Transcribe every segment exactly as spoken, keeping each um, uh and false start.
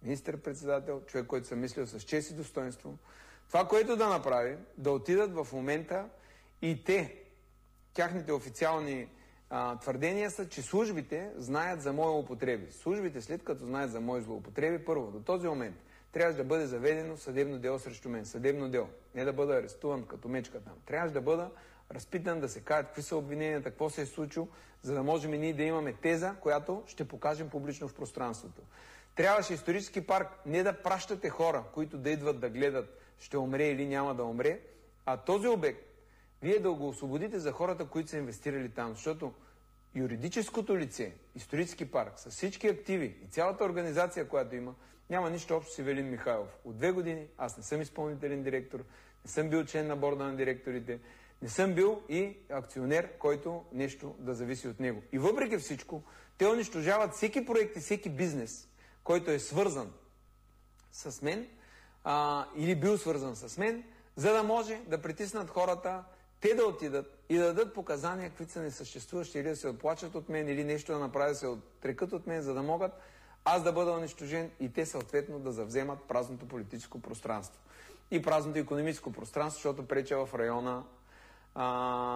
министър-председател, човек, който съм мислил с чест и достоинство. Това, което да направи, да отидат в момента и те, тяхните официални а, твърдения са, че службите знаят за мои употреби. Службите, след като знаят за мои злоупотреби, първо, до този момент трябваше да бъде заведено съдебно дело срещу мен. Съдебно дело. Не да бъда арестуван като мечка там. Трябваше да бъда разпитан, да се кажат какви са обвиненията, какво се е случило, за да можем и ние да имаме теза, която ще покажем публично в пространството. Трябваше исторически парк не да пращате хора, които да идват да гледат ще умре или няма да умре, а този обект вие да го освободите за хората, които са инвестирали там, защото юридическото лице, исторически парк, с всички активи и цялата организация, която има, няма нищо общо с Ивелин Михайлов. От две години аз не съм изпълнителен директор, не съм бил член на борда на директорите, не съм бил и акционер, който нещо да зависи от него. И въпреки всичко, те унищожават всеки проект и всеки бизнес, който е свързан с мен а, или бил свързан с мен, за да може да притиснат хората, те да отидат и да дадат показания, които са несъществуващи, или да се отплачат от мен, или нещо да направят, да се отрекат от мен, за да могат аз да бъда унищожен и те съответно да завземат празното политическо пространство. И празното икономическо пространство, защото преча в района а,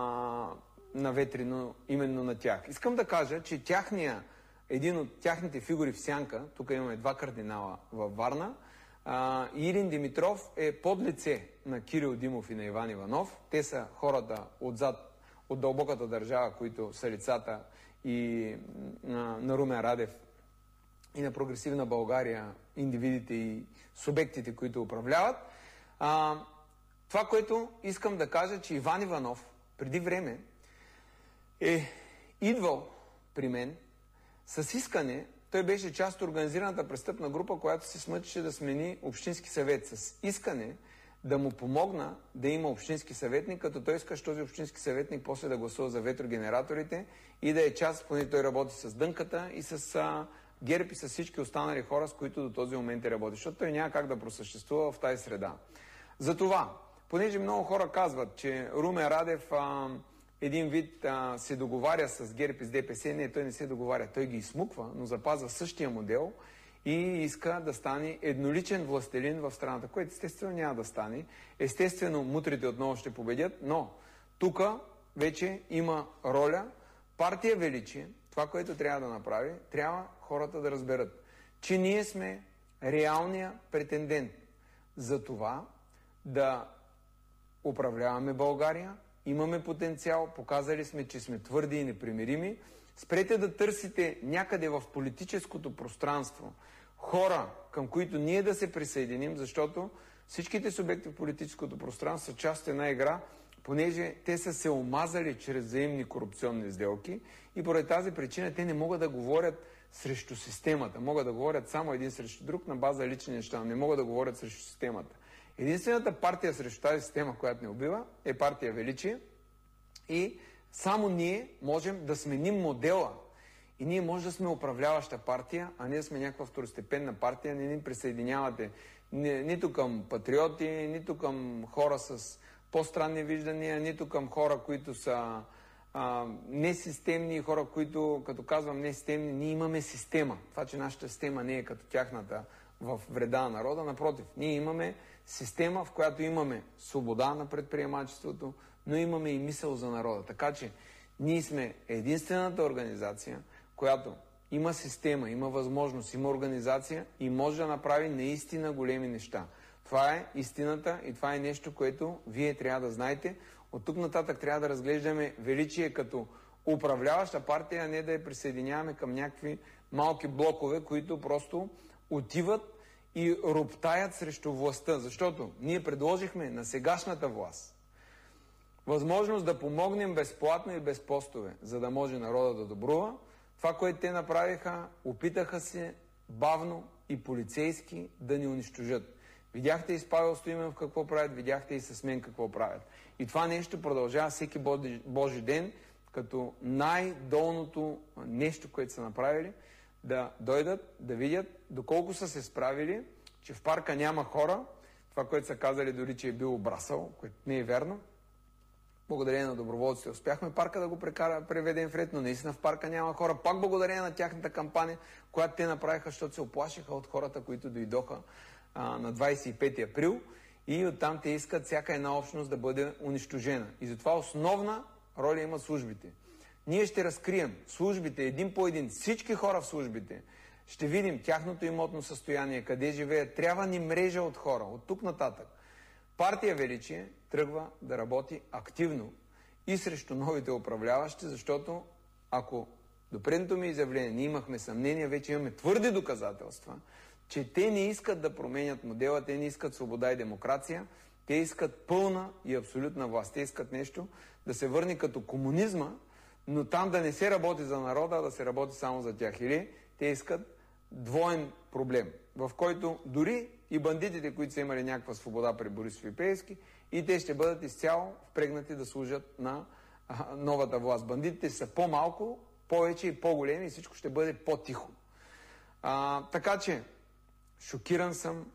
на Ветрино именно на тях. Искам да кажа, че тяхния, един от тяхните фигури в сянка, тук имаме два кардинала във Варна, а, Ирин Димитров е под лице на Кирил Димов и на Иван Иванов. Те са хората отзад, от дълбоката държава, които са лицата и на, на Румен Радев и на прогресивна България, индивидите и субектите, които управляват. А, това, което искам да кажа, че Иван Иванов преди време е идвал при мен с искане, той беше част от организираната престъпна група, която се смъчеше да смени общински съвет, с искане да му помогна да има общински съветник, като той искаш този общински съветник после да гласува за ветрогенераторите и да е част, поне той работи с Дънката и с а, ГЕРБ и с всички останали хора, с които до този момент е работи, защото той няма как да просъществува в тази среда. Затова, понеже много хора казват, че Румен Радев а, един вид а, се договаря с ГЕРБ и с ДПС, не, той не се договаря, той ги изсмуква, но запазва същия модел и иска да стане едноличен властелин в страната, което естествено няма да стане. Естествено, мутрите отново ще победят, но тук вече има роля партия величие. Това, което трябва да направи, трябва хората да разберат, че ние сме реалния претендент за това да управляваме България, имаме потенциал, показали сме, че сме твърди и непримирими. Спрете да търсите някъде в политическото пространство хора, към които ние да се присъединим, защото всичките субекти в политическото пространство са част от една игра, понеже те са се омазали чрез взаимни корупционни сделки и поради тази причина те не могат да говорят срещу системата. Могат да говорят само един срещу друг на база лични неща, не могат да говорят срещу системата. Единствената партия срещу тази система, която не убива, е партия Величие и само ние можем да сменим модела. И ние може да сме управляваща партия, а не да сме някаква второстепенна партия, не ни присъединявате ни, нито към патриоти, нито към хора с по-странни виждания, нито към хора, които са а, несистемни, хора, които, като казвам несистемни, ние имаме система. Това, че нашата система не е като тяхната в вреда на народа, напротив, ние имаме система, в която имаме свобода на предприемачеството, но имаме и мисъл за народа. Така че ние сме единствената организация, която има система, има възможност, има организация и може да направи наистина големи неща. Това е истината и това е нещо, което вие трябва да знаете. От тук нататък трябва да разглеждаме Величие като управляваща партия, а не да я присъединяваме към някакви малки блокове, които просто отиват и роптаят срещу властта. Защото ние предложихме на сегашната власт възможност да помогнем безплатно и без постове, за да може народа да добрува. Това, което те направиха, опитаха се бавно и полицейски да ни унищожат. Видяхте и с Павел Стоименов какво правят, видяхте и с мен какво правят. И това нещо продължава всеки Божи ден, като най-долното нещо, което са направили, да дойдат, да видят доколко са се справили, че в парка няма хора, това, което са казали дори, че е бил обрасъл, което не е верно, благодарение на доброволците успяхме парка да го прекара, преведем в ред, но наистина в парка няма хора. Пак благодарение на тяхната кампания, която те направиха, защото се оплашиха от хората, които дойдоха а, на двадесет и пети април и оттам те искат всяка една общност да бъде унищожена. И затова основна роля имат службите. Ние ще разкрием службите един по един, всички хора в службите. Ще видим тяхното имотно състояние, къде живеят. Трябва ни мрежа от хора. От тук нататък партия Величие тръгва да работи активно и срещу новите управляващи, защото ако до предното ми изявление ние имахме съмнения, вече имаме твърди доказателства, че те не искат да променят модела, те не искат свобода и демокрация, те искат пълна и абсолютна власт. Те искат нещо да се върне като комунизма, но там да не се работи за народа, а да се работи само за тях. Или те искат двоен проблем, в който дори и бандитите, които са имали някаква свобода при Борисов и Пеевски, и те ще бъдат изцяло впрегнати да служат на а, новата власт. Бандитите са по-малко, повече и по-големи и всичко ще бъде по-тихо. А, така че, шокиран съм.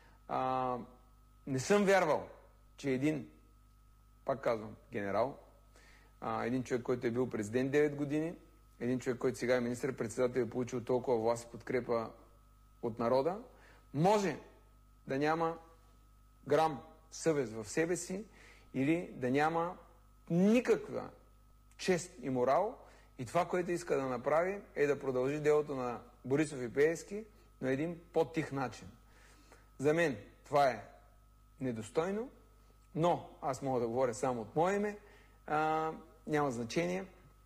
А, не съм вярвал, че един, пак казвам, генерал, а, един човек, който е бил президент девет години, един човек, който сега е министър-председател и е получил толкова власт и подкрепа от народа, може да няма грам съвест в себе си или да няма никаква чест и морал и това, което иска да направи, е да продължи делото на Борисов и Пеевски на един по-тих начин. За мен това е недостойно, но аз мога да говоря само от мое име, а, няма значение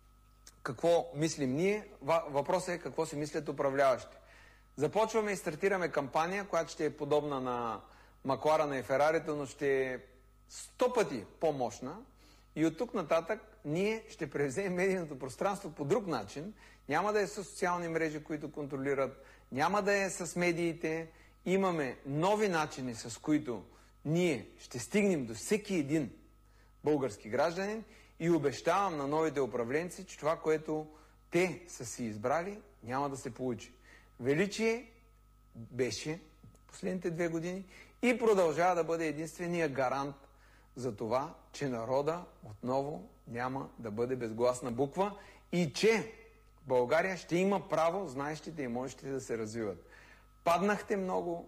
какво мислим ние. Въпросът е какво си мислят управляващи. Започваме и стартираме кампания, която ще е подобна на Макларена и Ферарито, но ще е сто пъти по-мощна. И от тук нататък ние ще превземем медийното пространство по друг начин. Няма да е с социални мрежи, които контролират, няма да е с медиите. Имаме нови начини, с които ние ще стигнем до всеки един български гражданин и обещавам на новите управленци, че това, което те са си избрали, няма да се получи. Величие беше последните две години и продължава да бъде единствения гарант за това, че народа отново няма да бъде безгласна буква и че България ще има право, знаещите и можещите да се развиват. Паднахте много.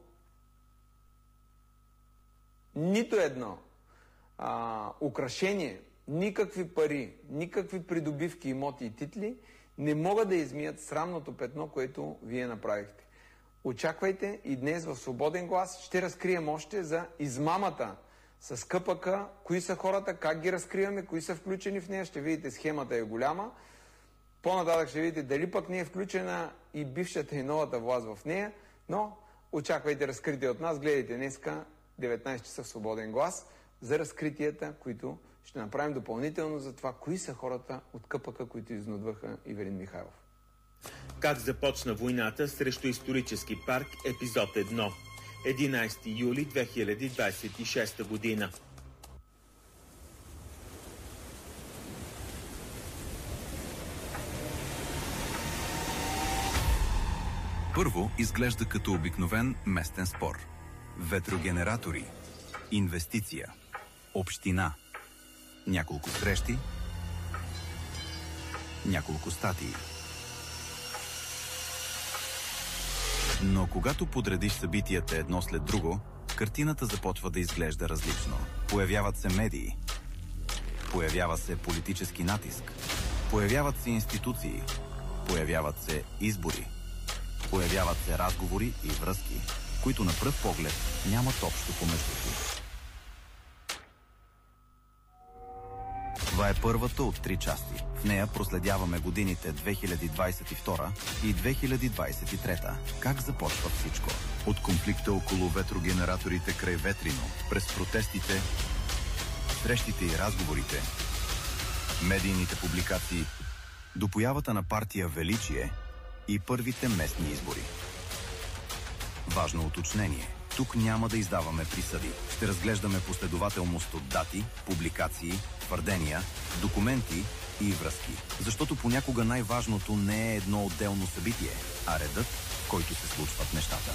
Нито едно а, украшение, никакви пари, никакви придобивки, имоти и титли не могат да измият срамното петно, което вие направихте. Очаквайте и днес в Свободен глас ще разкрием още за измамата с КПК, кои са хората, как ги разкриваме, кои са включени в нея. Ще видите, схемата е голяма. По-нататък ще видите дали пък не е включена и бившата и новата власт в нея, но очаквайте разкритие от нас. Гледайте днеска деветнайсет часа в Свободен глас за разкритията, които ще направим допълнително за това, кои са хората от КПК, които изнудваха Ивелин Михайлов. Как започна войната срещу исторически парк, епизод едно. единайсети юли две хиляди двадесет и шеста година. Първо изглежда като обикновен местен спор. Ветрогенератори, инвестиция, община, няколко срещи, няколко статии. Но когато подредиш събитията едно след друго, картината започва да изглежда различно. Появяват се медии, появява се политически натиск, появяват се институции, появяват се избори, появяват се разговори и връзки, които на пръв поглед нямат общо помежду си. Това е първата от три части. В нея проследяваме годините две хиляди двадесет и втора и две хиляди двадесет и трета. Как започва всичко? От конфликта около ветрогенераторите край Ветрино, през протестите, срещите и разговорите, медийните публикации, до появата на партия Величие и първите местни избори. Важно уточнение. Тук няма да издаваме присъди. Ще разглеждаме последователност от дати, публикации, твърдения, документи и връзки. Защото понякога най-важното не е едно отделно събитие, а редът, в който се случват нещата.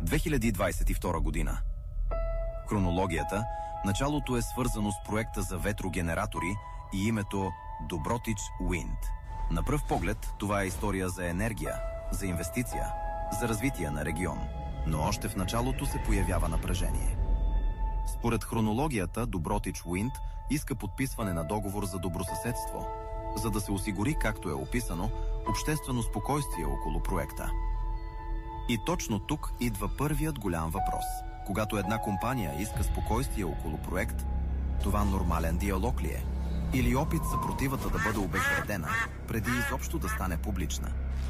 две хиляди двадесет и втора година. Хронологията, началото е свързано с проекта за ветрогенератори и името Добротич Уинд. На пръв поглед това е история за енергия, за инвестиция, за развитие на регион. Но още в началото се появява напрежение. Според хронологията, Добротич Уинд иска подписване на договор за добросъседство, за да се осигури, както е описано, обществено спокойствие около проекта. И точно тук идва първият голям въпрос. Когато една компания иска спокойствие около проект, това нормален диалог ли е? Или опит съпротивата да бъде обезвредена, преди изобщо да стане публична?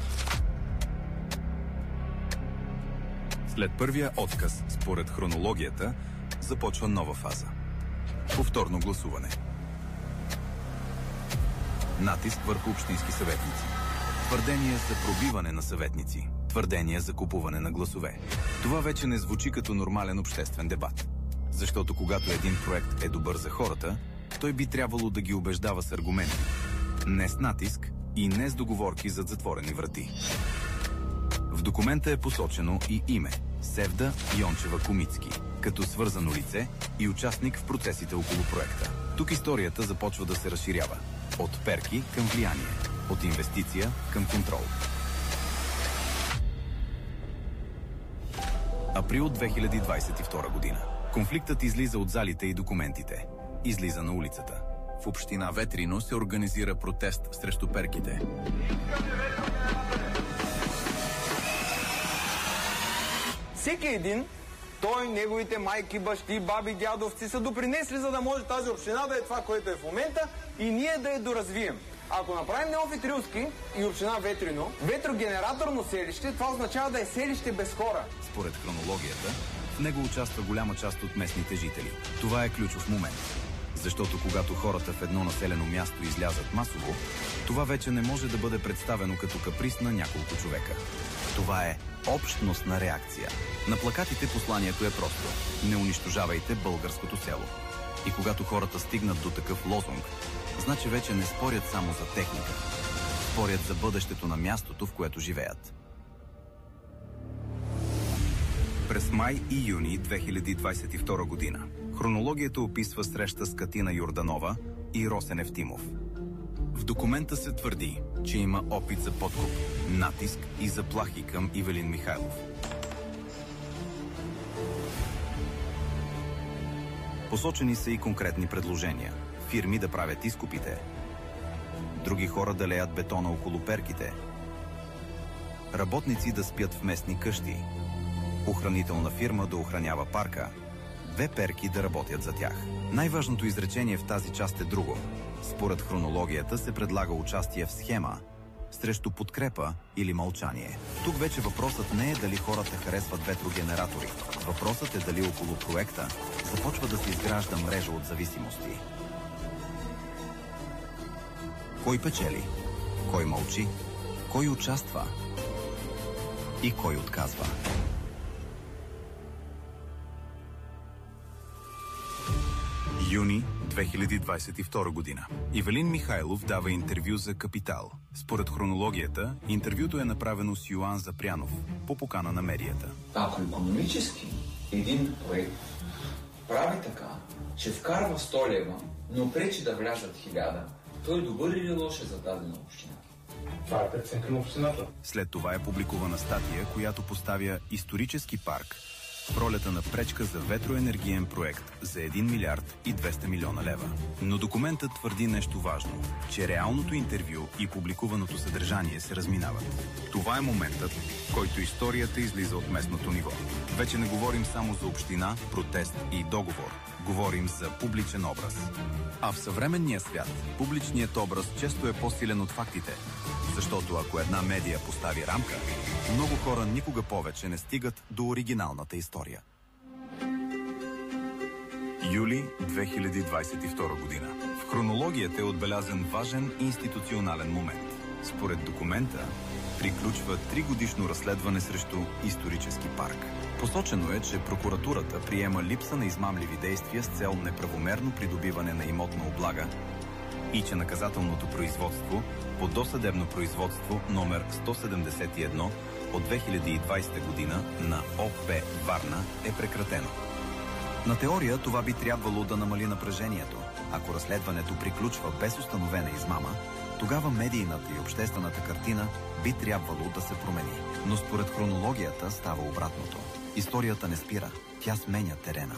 След първия отказ, според хронологията, започва нова фаза. Повторно гласуване. Натиск върху общински съветници. Твърдения за пробиване на съветници. Твърдения за купуване на гласове. Това вече не звучи като нормален обществен дебат. Защото когато един проект е добър за хората, той би трябвало да ги убеждава с аргументи. Не с натиск и не с договорки зад затворени врати. В документа е посочено и име – Севда Йончева Комицки, като свързано лице и участник в процесите около проекта. Тук историята започва да се разширява. От перки към влияние. От инвестиция към контрол. Април две хиляди двадесет и втора година. Конфликтът излиза от залите и документите. Излиза на улицата. В община Ветрино се организира протест срещу перките. Всеки един, той, неговите майки, бащи, баби, дядовци са допринесли, за да може тази община да е това, което е в момента и ние да я доразвием. Ако направим Неофит Рилски и община Ветрино, ветрогенераторно селище, това означава да е селище без хора. Според хронологията, в него участва голяма част от местните жители. Това е ключов момент. Защото когато хората в едно населено място излязат масово, това вече не може да бъде представено като каприз на няколко човека. Това е общностна реакция. На плакатите посланието е просто: не унищожавайте българското село. И когато хората стигнат до такъв лозунг, значи вече не спорят само за техника. Спорят за бъдещето на мястото, в което живеят. През май и юни две хиляди двадесет и втора година хронологията описва среща с Катина Йорданова и Росен Евтимов. В документа се твърди, че има опит за подкуп, натиск и заплахи към Ивелин Михайлов. Посочени са и конкретни предложения. Фирми да правят изкупите, други хора да леят бетона около перките, работници да спят в местни къщи, охранителна фирма да охранява парка, две перки да работят за тях. Най-важното изречение в тази част е друго. Според хронологията се предлага участие в схема срещу подкрепа или мълчание. Тук вече въпросът не е дали хората харесват ветрогенератори. Въпросът е дали около проекта започва да се изгражда мрежа от зависимости. Кой печели? Кой мълчи? Кой участва? И кой отказва? Юни две хиляди двадесет и втора година. Ивелин Михайлов дава интервю за Капитал. Според хронологията, интервюто е направено с Йоан Запрянов по покана на медията. Ако икономически един проект прави така, че вкарва сто лева, но пречи да влязат хиляда, той добър или лош е за дадена община? Това е преценка на общината. След това е публикувана статия, която поставя исторически парк в ролята на пречка за ветроенергиен проект за един милиард и двеста милиона лева. Но документът твърди нещо важно, че реалното интервю и публикуваното съдържание се разминават. Това е моментът, в който историята излиза от местното ниво. Вече не говорим само за община, протест и договор. Говорим за публичен образ. А в съвременния свят публичният образ често е по-силен от фактите. Защото ако една медия постави рамка, много хора никога повече не стигат до оригиналната история. Юли две хиляди двадесет и втора година. В хронологията е отбелязан важен институционален момент. Според документа приключва тригодишно разследване срещу исторически парк. Посочено е, че прокуратурата приема липса на измамливи действия с цел неправомерно придобиване на имотна облага и че наказателното производство по досъдебно производство номер сто седемдесет и едно от две хиляди и двадесета година на ОП Варна е прекратено. На теория това би трябвало да намали напрежението. Ако разследването приключва без установена измама, тогава медийната и обществената картина би трябвало да се промени. Но според хронологията става обратното. Историята не спира, тя сменя терена.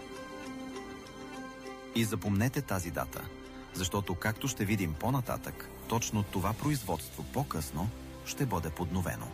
И запомнете тази дата, защото както ще видим по-нататък, точно това производство по-късно ще бъде подновено.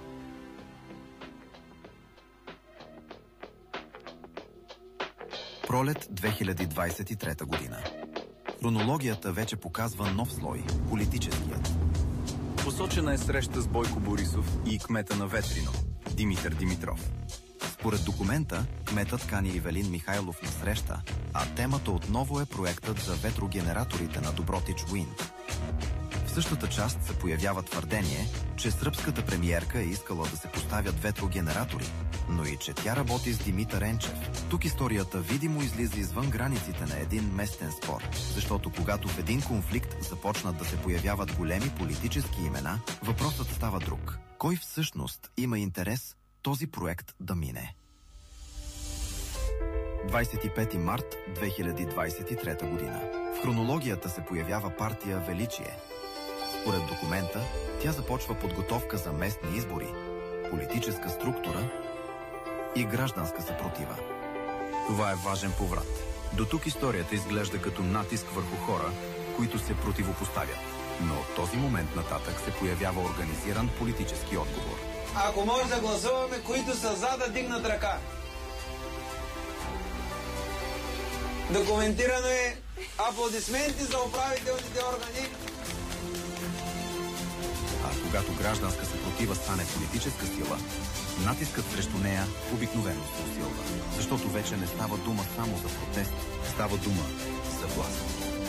Пролет две хиляди двадесет и трета година. Хронологията вече показва нов слой – политическият. Посочена е среща с Бойко Борисов и кмета на Ветрино – Димитър Димитров. Според документа, кметът кани Ивелин Михайлов на среща, а темата отново е проектът за ветрогенераторите на Добротич Уинд. В същата част се появява твърдение, че сръбската премиерка е искала да се поставят ветрогенератори, но и че тя работи с Димитър Енчев. Тук историята видимо излиза извън границите на един местен спор, защото когато в един конфликт започнат да се появяват големи политически имена, въпросът става друг. Кой всъщност има интерес този проект да мине? двадесет и пети март две хиляди двадесет и трета година. В хронологията се появява партия Величие. Според документа, тя започва подготовка за местни избори, политическа структура и гражданска съпротива. Това е важен поврат. До тук историята изглежда като натиск върху хора, които се противопоставят. Но от този момент нататък се появява организиран политически отговор. Ако може да гласуваме, които са за, да дигнат ръка. Документирано е аплодисменти за управителните органи. А когато гражданска съпротива стане политическа сила, натискът срещу нея обикновено се усилва. Защото вече не става дума само за протест, става дума за власт.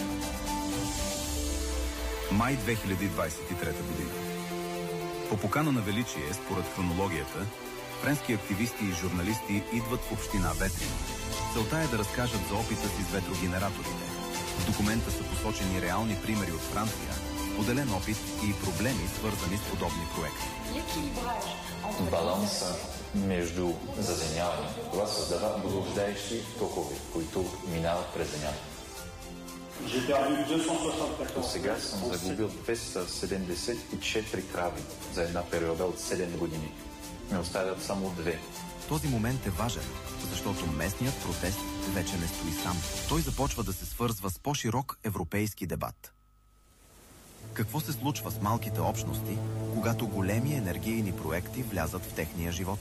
Май две хиляди двадесет и трета година. По покана на Величие, според хронологията, френски активисти и журналисти идват в община Ветрино. Целта е да разкажат за опита си с ветрогенераторите. В документа са посочени реални примери от Франция, поделен опит и проблеми, свързани с подобни проекти. Баланса между заземяване. Това създава блуждаещи токове, които минават през земята. До сега съм загубил двеста седемдесет и четири крави за една периода от седем години. Ме оставят само две. Този момент е важен, защото местният протест вече не стои сам. Той започва да се свързва с по-широк европейски дебат. Какво се случва с малките общности, когато големи енергийни проекти влязат в техния живот?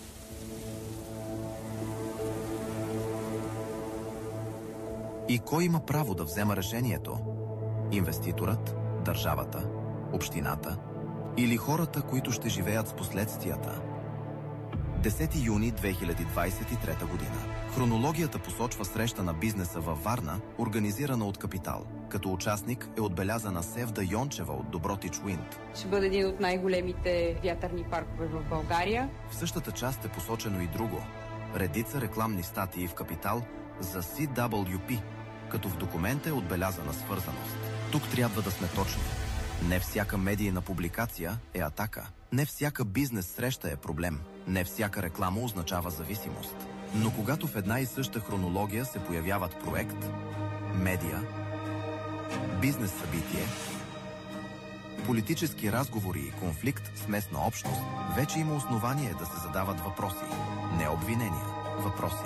И кой има право да взема решението? Инвеститорът, държавата, общината или хората, които ще живеят с последствията? десети юни две хиляди двадесет и трета година. Хронологията посочва среща на бизнеса във Варна, организирана от Капитал. Като участник е отбелязана Севда Йончева от Добротич Уинд. Ще бъде един от най-големите вятърни паркове в България. В същата част е посочено и друго. Редица рекламни статии в Капитал за Си Дабъл Ю Пи, като в документа е отбелязана свързаност. Тук трябва да сме точни. Не всяка медийна публикация е атака. Не всяка бизнес среща е проблем. Не всяка реклама означава зависимост. Но когато в една и съща хронология се появяват проект, медия, бизнес събитие, политически разговори и конфликт с местна общност, вече има основание да се задават въпроси. Не обвинения, въпроси.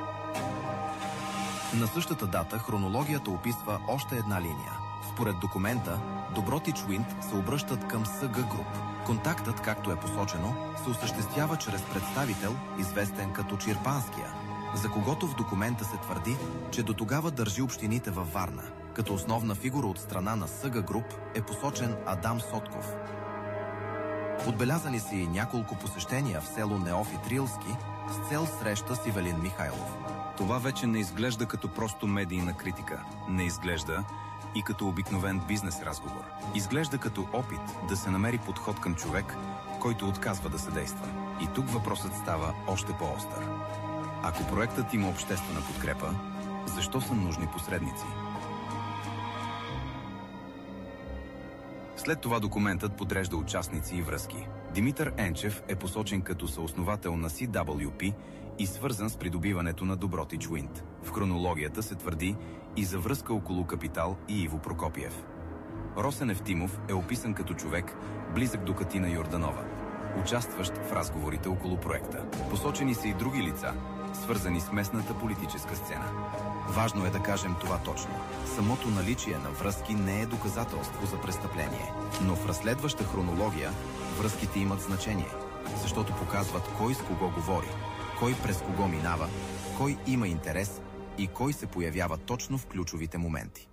На същата дата хронологията описва още една линия. Според документа, Добротич Уинд се обръщат към С Г Груп. Контактът, както е посочено, се осъществява чрез представител, известен като Чирпанския, за когото в документа се твърди, че до тогава държи общините във Варна. Като основна фигура от страна на С Г Груп е посочен Адам Сотков. Отбелязани са и няколко посещения в село Неофит Рилски с цел среща с Ивелин Михайлов. Това вече не изглежда като просто медийна критика. Не изглежда и като обикновен бизнес разговор. Изглежда като опит да се намери подход към човек, който отказва да съдейства. И тук въпросът става още по-остър. Ако проектът има обществена подкрепа, защо са нужни посредници? След това документът подрежда участници и връзки. Димитър Енчев е посочен като съосновател на Си Дабъл Ю Пи и свързан с придобиването на Добротич Уинд. В хронологията се твърди и за връзка около Капитал и Иво Прокопиев. Росен Евтимов е описан като човек, близък до Катина Йорданова, участващ в разговорите около проекта. Посочени са и други лица, свързани с местната политическа сцена. Важно е да кажем това точно. Самото наличие на връзки не е доказателство за престъпление, но в разследваща хронология връзките имат значение, защото показват кой с кого говори, кой през кого минава, кой има интерес и кой се появява точно в ключовите моменти.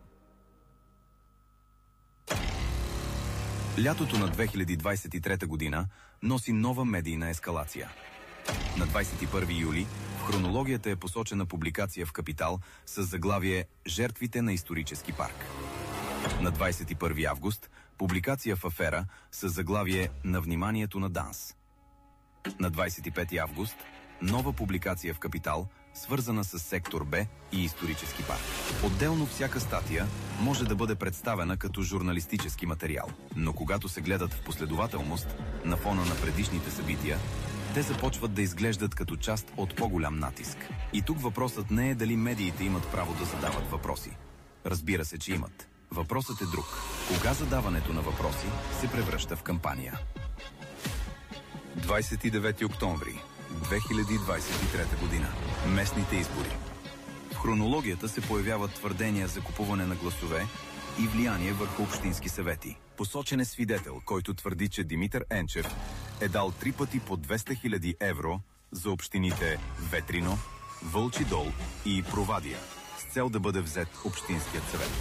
Лятото на две хиляди двадесет и трета година носи нова медийна ескалация. На двадесет и първи юли в хронологията е посочена публикация в Капитал с заглавие «Жертвите на исторически парк». На двадесет и първи август публикация в Афера с заглавие «На вниманието на ДАНС». На двадесет и пети август нова публикация в Капитал, свързана с сектор Б и исторически парк. Отделно всяка статия може да бъде представена като журналистически материал, но когато се гледат в последователност на фона на предишните събития, те започват да изглеждат като част от по-голям натиск. И тук въпросът не е дали медиите имат право да задават въпроси. Разбира се, че имат. Въпросът е друг. Кога задаването на въпроси се превръща в кампания? двадесет и девети октомври две хиляди двадесет и трета година. Местните избори. В хронологията се появяват твърдения за купуване на гласове и влияние върху общински съвети. Посочен е свидетел, който твърди, че Димитър Енчев е дал три пъти по двеста хиляди евро за общините Ветрино, Вълчи дол и Провадия, с цел да бъде взет общинският съвет.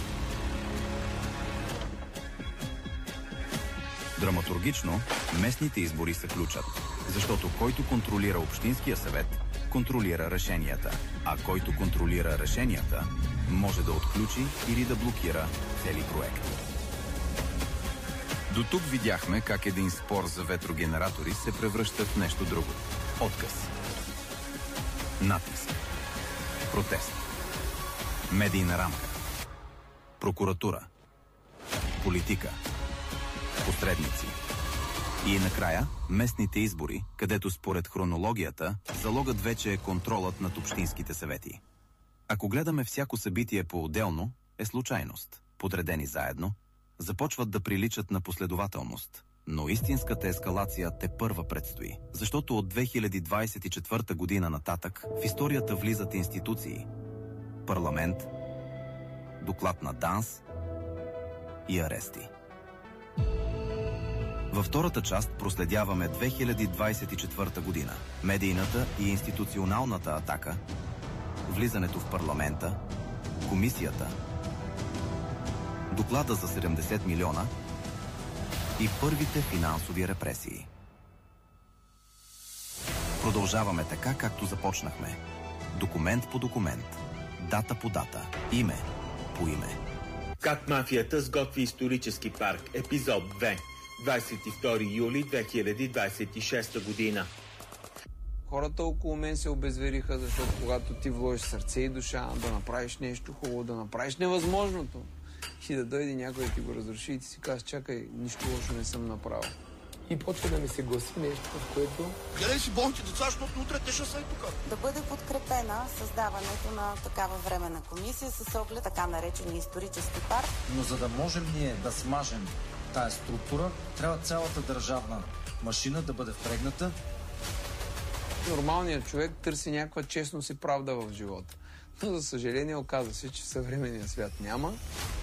Драматургично, местните избори са ключът, защото който контролира общинския съвет, контролира решенията, а който контролира решенията, може да отключи или да блокира цели проекти. До тук видяхме как един спор за ветрогенератори се превръща в нещо друго. Отказ. Натиск. Протест. Медийна рамка. Прокуратура. Политика. Посредници. И накрая местните избори, където според хронологията залогът вече е контролът над общинските съвети. Ако гледаме всяко събитие по-отделно, е случайност. Подредени заедно, започват да приличат на последователност. Но истинската ескалация тепърва предстои. Защото от две хиляди двадесет и четвърта година нататък в историята влизат институции. Парламент, доклад на ДАНС и арести. Във втората част проследяваме две хиляди двадесет и четвърта година. Медийната и институционалната атака, влизането в парламента, комисията, доклада за седемдесет милиона и първите финансови репресии. Продължаваме така, както започнахме. Документ по документ, дата по дата, име по име. Как мафията сготви исторически парк, епизод две. двадесет и втори юли две хиляди двадесет и шеста година. Хората около мен се обезвериха, защото когато ти вложиш сърце и душа да направиш нещо хубаво, да направиш невъзможното и да дойде някой да ти го разруши и ти си казваш, чакай, нищо лошо не съм направил. И почва да ми се гласи нещо, в което... Гледай си болните деца, защото утре те ще са и тук. Да бъде подкрепена създаването на такава временна комисия с оглед така наречения исторически парк. Но за да можем ние да смажем тая структура, трябва цялата държавна машина да бъде впрегната. Нормалният човек търси някаква честност и правда в живота. Но за съжаление оказа се, че в съвременния свят няма.